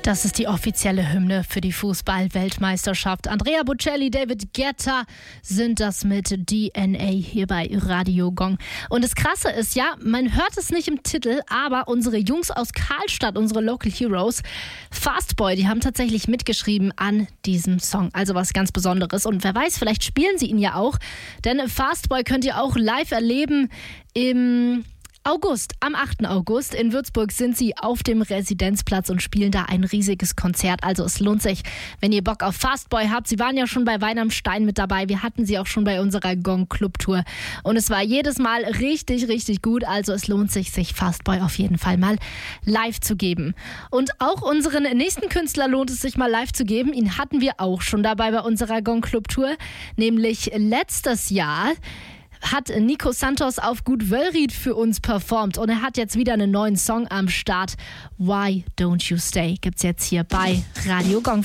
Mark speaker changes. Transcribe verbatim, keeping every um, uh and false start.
Speaker 1: Das ist die offizielle Hymne für die Fußball-Weltmeisterschaft. Andrea Bocelli, David Guetta sind das mit D N A hier bei Radio Gong. Und das Krasse ist, ja, man hört es nicht im Titel, aber unsere Jungs aus Karlstadt, unsere Local Heroes, Fastboy, die haben tatsächlich mitgeschrieben an diesem Song. Also was ganz Besonderes. Und wer weiß, vielleicht spielen sie ihn ja auch. Denn Fastboy könnt ihr auch live erleben im August, am achten August in Würzburg sind sie auf dem Residenzplatz und spielen da ein riesiges Konzert. Also es lohnt sich, wenn ihr Bock auf Fastboy habt. Sie waren ja schon bei Wein am Stein mit dabei. Wir hatten sie auch schon bei unserer Gong Club Tour. Und es war jedes Mal richtig, richtig gut. Also es lohnt sich, sich Fastboy auf jeden Fall mal live zu geben. Und auch unseren nächsten Künstler lohnt es sich mal live zu geben. Ihn hatten wir auch schon dabei bei unserer Gong Club Tour. Nämlich letztes Jahr hat Nico Santos auf Gut Wöllried für uns performt und er hat jetzt wieder einen neuen Song am Start. Why Don't You Stay gibt's jetzt hier bei Radio Gong.